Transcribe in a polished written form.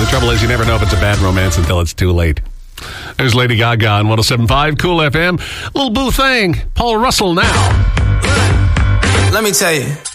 The trouble is you never know if it's a bad romance until it's too late. There's Lady Gaga on 107.5 Cool FM. Little boo thing. Paul Russell now. Let me tell you.